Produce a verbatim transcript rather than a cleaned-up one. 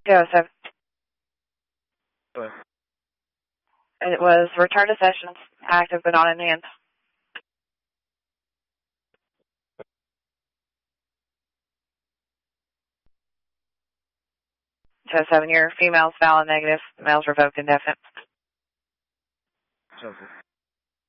Go, seven. What? It was return to sessions, active but not in hand. So seven, your female's valid negative, male's revoked indefinite. Joseph.